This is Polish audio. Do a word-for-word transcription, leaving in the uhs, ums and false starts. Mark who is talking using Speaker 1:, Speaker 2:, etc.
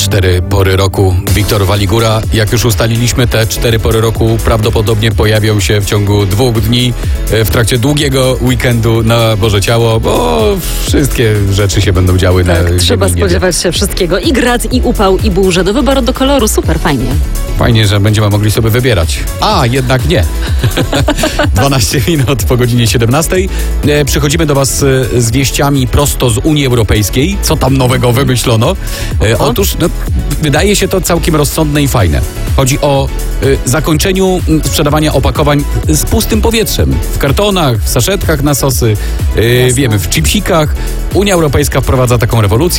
Speaker 1: cztery pory roku. Wiktor Waligura, jak już ustaliliśmy, te cztery pory roku prawdopodobnie pojawią się w ciągu dwóch dni w trakcie długiego weekendu na Boże Ciało, bo wszystkie rzeczy się będą działy
Speaker 2: tak,
Speaker 1: na
Speaker 2: trzeba
Speaker 1: ziemi,
Speaker 2: spodziewać się wszystkiego. I grad, i upał, i burze. Do wyboru, do koloru. Super, fajnie.
Speaker 1: Fajnie, że będziemy mogli sobie wybierać. A, jednak nie. dwanaście minut po godzinie siedemnastej. E, przychodzimy do Was e, z wieściami prosto z Unii Europejskiej. Co tam nowego wymyślono? E, otóż no, wydaje się to całkiem rozsądne i fajne. Chodzi o e, zakończeniu m, sprzedawania opakowań z pustym powietrzem. W kartonach, w saszetkach na sosy, e, wiemy, w chipsikach. Unia Europejska wprowadza taką rewolucję.